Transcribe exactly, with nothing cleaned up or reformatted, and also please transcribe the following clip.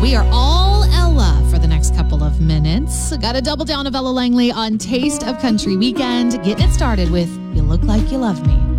We are all Ella for the next couple of minutes. Got a double down of Ella Langley on Taste of Country Weekend. Getting it started with You Look Like You Love Me.